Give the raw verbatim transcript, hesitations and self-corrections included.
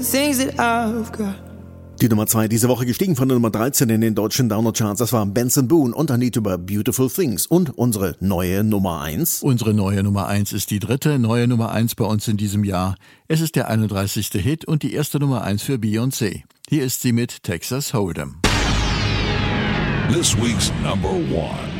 things that I've got. Die Nummer zwei diese Woche gestiegen von der Nummer dreizehn in den deutschen Downer-Charts. Das war Benson Boone und Anita über Beautiful Things. Und unsere neue Nummer eins. Unsere neue Nummer eins ist die dritte neue Nummer eins bei uns in diesem Jahr. Es ist der einunddreißigste Hit und die erste Nummer eins für Beyoncé. Hier ist sie mit Texas Hold'em. This week's number one.